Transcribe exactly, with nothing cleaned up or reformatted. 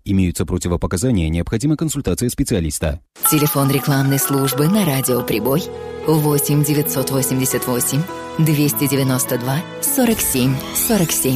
Имеются противопоказания, необходима консультация специалиста. Телефон рекламной службы на радио «Прибой» восемь девятьсот восемьдесят восемь двести девяносто два сорок семь сорок семь.